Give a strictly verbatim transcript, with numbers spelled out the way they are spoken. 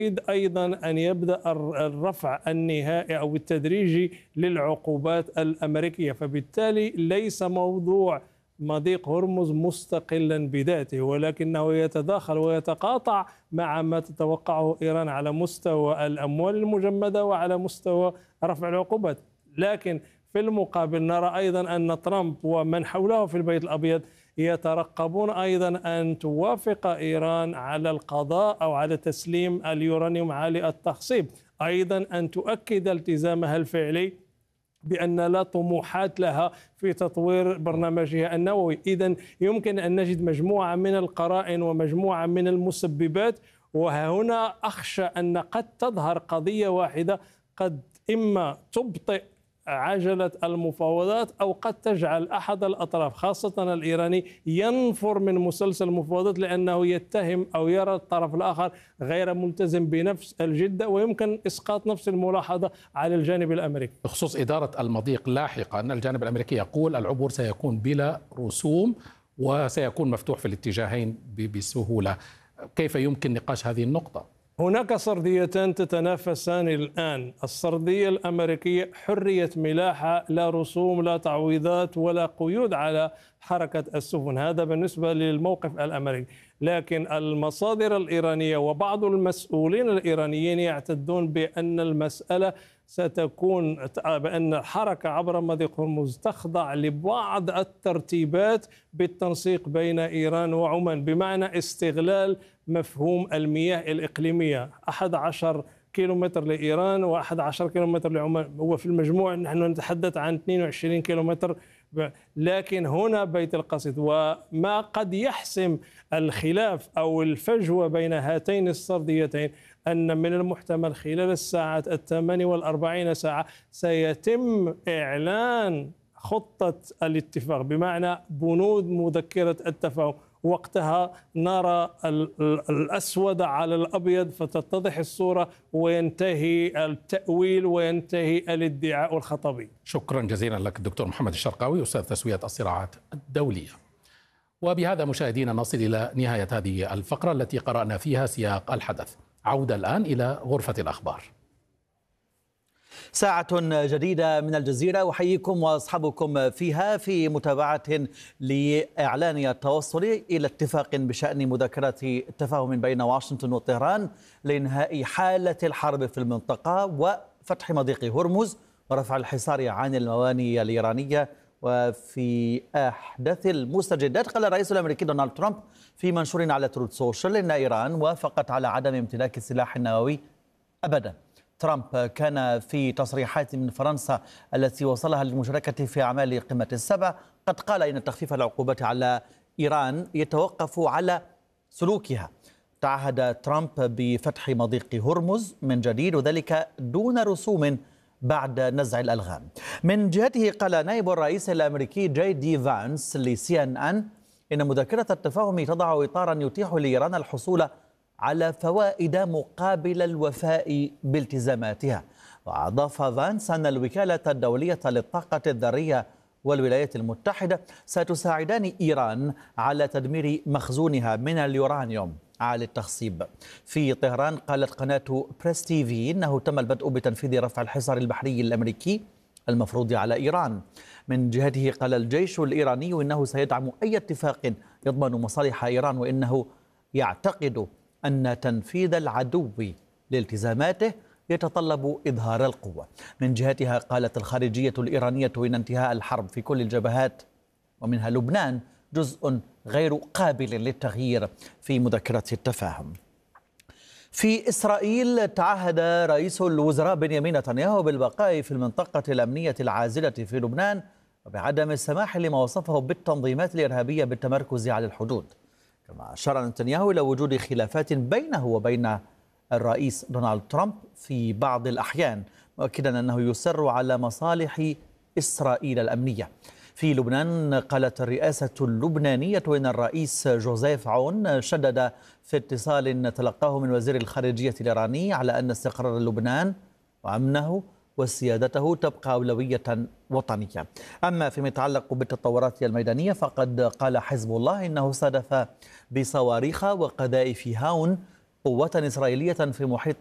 أيضا أن يبدأ الرفع النهائي أو التدريجي للعقوبات الأمريكية. فبالتالي ليس موضوع مضيق هرمز مستقلا بذاته، ولكنه يتداخل ويتقاطع مع ما تتوقعه إيران على مستوى الأموال المجمدة وعلى مستوى رفع العقوبات. لكن في المقابل نرى أيضا أن ترامب ومن حوله في البيت الأبيض يترقبون أيضا أن توافق إيران على القضاء أو على تسليم اليورانيوم عالي التخصيب، أيضا أن تؤكد التزامها الفعلي بأن لا طموحات لها في تطوير برنامجها النووي. إذن يمكن أن نجد مجموعة من القرائن ومجموعة من المسببات، وهنا أخشى أن قد تظهر قضية واحدة قد إما تبطئ عجلة المفاوضات أو قد تجعل أحد الأطراف خاصة الإيراني ينفر من مسلسل المفاوضات، لأنه يتهم أو يرى الطرف الآخر غير ملتزم بنفس الجدة، ويمكن إسقاط نفس الملاحظة على الجانب الأمريكي. بخصوص إدارة المضيق لاحقا، الجانب الأمريكي يقول العبور سيكون بلا رسوم وسيكون مفتوح في الاتجاهين بسهولة. كيف يمكن نقاش هذه النقطة؟ هناك سرديتان تتنافسان الآن. السردية الأمريكية حرية ملاحة، لا رسوم لا تعويضات ولا قيود على حركة السفن، هذا بالنسبة للموقف الأمريكي. لكن المصادر الإيرانية وبعض المسؤولين الإيرانيين يعتدون بأن المسألة ستكون بأن الحركة عبر مضيق هرمز تخضع لبعض الترتيبات بالتنسيق بين إيران وعمان، بمعنى استغلال مفهوم المياه الإقليمية، أحد عشر كيلومتر لإيران وأحد عشر كيلومتر لعمان، هو في المجموع نحن نتحدث عن اثنين وعشرين كيلومتر. لكن هنا بيت القصيد، وما قد يحسم الخلاف أو الفجوة بين هاتين السرديتين أن من المحتمل خلال الساعات الثمان والأربعين ساعة سيتم إعلان خطة الاتفاق، بمعنى بنود مذكرة التفاهم. وقتها نرى الأسود على الأبيض فتتضح الصورة وينتهي التأويل وينتهي الادعاء الخطبي. شكرا جزيلا لك الدكتور محمد الشرقاوي، أستاذ تسوية الصراعات الدولية. وبهذا مشاهدينا نصل إلى نهاية هذه الفقرة التي قرأنا فيها سياق الحدث. عودة الآن إلى غرفة الأخبار. ساعة جديدة من الجزيرة، أحييكم وأصحابكم فيها في متابعة لإعلان التوصل إلى اتفاق بشأن مذكرة التفاهم بين واشنطن وطهران لإنهاء حالة الحرب في المنطقة وفتح مضيق هرمز ورفع الحصار عن الموانئ الإيرانية. وفي أحدث المستجدات قال الرئيس الأمريكي دونالد ترامب في منشور على ترود سوشيال إن إيران وافقت على عدم امتلاك السلاح النووي أبدا. ترامب كان في تصريحات من فرنسا التي وصلها للمشاركة في أعمال قمة السبع قد قال إن تخفيف العقوبات على إيران يتوقف على سلوكها. تعهد ترامب بفتح مضيق هرمز من جديد وذلك دون رسوم بعد نزع الألغام. من جهته قال نائب الرئيس الأمريكي جي دي فانس لسي ان ان إن مذكرة التفاهم تضع إطارا يتيح لإيران الحصول على فوائد مقابل الوفاء بالتزاماتها. وأضاف فانس أن الوكالة الدولية للطاقة الذرية والولايات المتحدة ستساعدان إيران على تدمير مخزونها من اليورانيوم عالي التخصيب. في طهران قالت قناة بريس تي في إنه تم البدء بتنفيذ رفع الحصار البحري الأمريكي المفروض على إيران. من جهته قال الجيش الإيراني إنه سيدعم أي اتفاق يضمن مصالح إيران، وإنه يعتقد أن تنفيذ العدو لالتزاماته يتطلب إظهار القوة. من جهتها قالت الخارجية الإيرانية إن انتهاء الحرب في كل الجبهات ومنها لبنان جزء غير قابل للتغيير في مذكرة التفاهم. في إسرائيل تعهد رئيس الوزراء بنيامين نتنياهو بالبقاء في المنطقة الأمنية العازلة في لبنان وبعدم السماح لما وصفه بالتنظيمات الإرهابية بالتمركز على الحدود. كما أشار نتنياهو إلى وجود خلافات بينه وبين الرئيس دونالد ترامب في بعض الأحيان، مؤكدا أنه يصر على مصالح إسرائيل الأمنية. في لبنان قالت الرئاسة اللبنانية إن الرئيس جوزيف عون شدد في اتصال تلقاه من وزير الخارجية الإيراني على أن استقرار لبنان وأمنه وسيادته تبقى أولوية وطنية. أما فيما يتعلق بالتطورات الميدانية فقد قال حزب الله إنه صادف بصواريخ وقذائف هاون قوات إسرائيلية في محيط